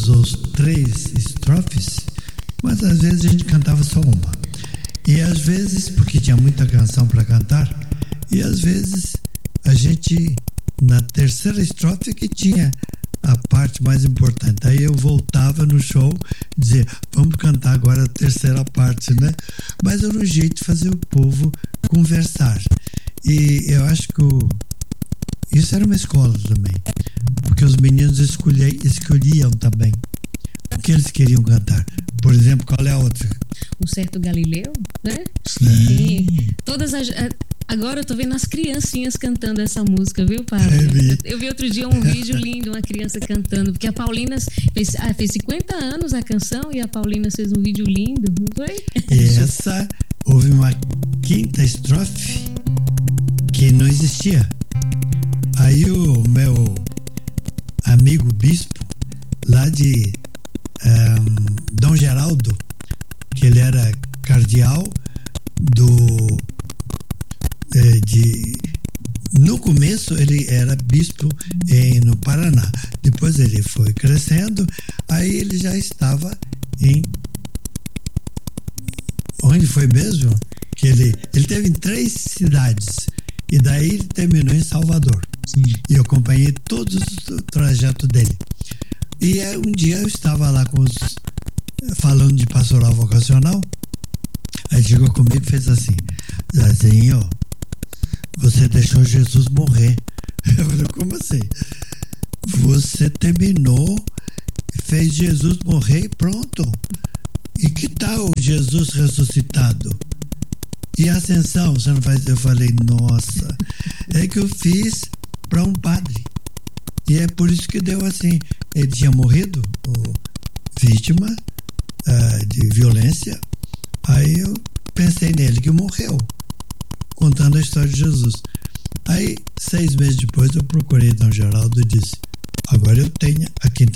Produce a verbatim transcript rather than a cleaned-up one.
os três estrofes, mas às vezes a gente cantava só uma. E às vezes, porque tinha muita canção para cantar, e às vezes a gente, na terceira estrofe que tinha a parte mais importante. Aí eu voltava no show e dizia, vamos cantar agora a terceira parte, né? Mas era um jeito de fazer o povo conversar. E eu acho que o, isso era uma escola também, porque os meninos escolhi, escolhiam também o que eles queriam cantar. Por exemplo, qual é a outra? O Certo Galileu, né? Sim. Sim. Todas as... Agora eu tô vendo as criancinhas cantando essa música, viu, Paulo? É, eu vi outro dia um vídeo lindo, uma criança cantando, porque a Paulina fez, ah, fez cinquenta anos a canção e a Paulina fez um vídeo lindo, não foi? E essa, houve uma quinta estrofe que não existia. Aí o meu amigo bispo, lá de um, Dom Geraldo, que ele era cardeal do de no começo ele era bispo em, no Paraná, depois ele foi crescendo, aí ele já estava em onde foi mesmo? Que ele, ele teve em três cidades e daí ele terminou em Salvador. Sim. E eu acompanhei todo o trajeto dele. E aí, um dia eu estava lá com os, falando de pastoral vocacional, aí chegou comigo e fez assim, assim, ó, você deixou Jesus morrer. Eu falei, como assim? Você terminou, fez Jesus morrer e pronto. E que tal Jesus ressuscitado? E a ascensão, você não faz? Eu falei, nossa, é que eu fiz para um padre. E é por isso que deu assim. Ele tinha morrido, vítima uh, de violência. Aí eu pensei nele, que morreu, contando a história de Jesus. Aí, seis meses depois, eu procurei Dom Geraldo e disse, agora eu tenho a quinta